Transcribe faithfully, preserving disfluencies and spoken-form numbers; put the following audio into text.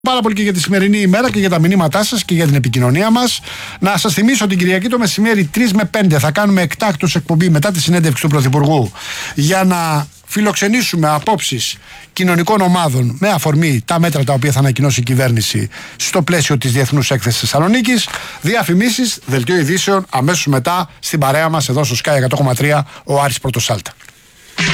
Πάρα πολύ και για τη σημερινή ημέρα και για τα μηνύματά σας και για την επικοινωνία μας. Να σας θυμίσω την Κυριακή το μεσημέρι τρεις με πέντε θα κάνουμε εκτάκτως εκπομπή μετά τη συνέντευξη του Πρωθυπουργού για να φιλοξενήσουμε απόψεις κοινωνικών ομάδων με αφορμή τα μέτρα τα οποία θα ανακοινώσει η κυβέρνηση στο πλαίσιο της Διεθνούς Έκθεσης Θεσσαλονίκης. Διαφημίσεις, δελτίο ειδήσεων αμέσως μετά στην παρέα μας εδώ στο Sky εκατό κόμμα τρία ο Άρης Πρωτοσάλτα.